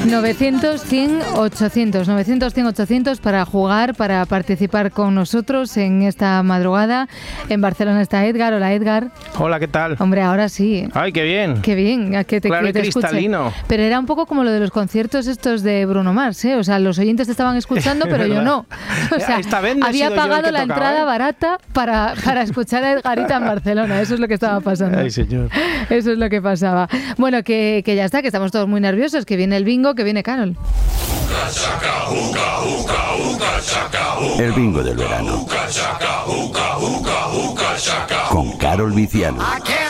900, 100, 800. 900, 100, 800 para jugar, para participar con nosotros en esta madrugada. En Barcelona está Edgar. Hola, Edgar. Hola, ¿qué tal? Hombre, ahora sí. ¡Ay, qué bien! Qué bien, a que te, claro que te y cristalino. Escuche. Pero era un poco como lo de los conciertos estos de Bruno Mars, ¿eh? O sea, los oyentes te estaban escuchando, pero yo no. O sea, esta vez no había pagado la entrada barata para escuchar a Edgarita en Barcelona. Eso es lo que estaba pasando. Ay, señor. Eso es lo que pasaba. Bueno, que ya está, que estamos todos muy nerviosos, que viene el bingo, que viene Carol. El bingo del verano. Con Carol Viciano.